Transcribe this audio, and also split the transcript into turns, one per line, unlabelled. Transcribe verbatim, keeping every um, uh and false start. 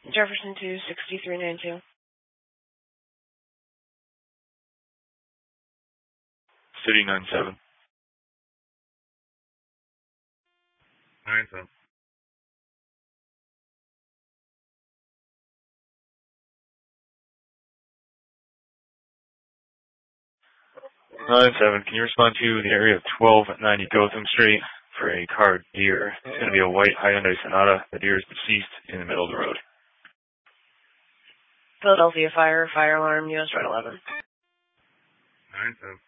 Jefferson two, sixty-three ninety-two.
City nine seven.
nine seven.
nine seven, can you respond to the area of twelve ninety Gotham Street for a car deer? It's going to be a white Hyundai Sonata. The deer is deceased in the middle of the road.
Philadelphia Fire, fire alarm, U S Red eleven.
nine seven.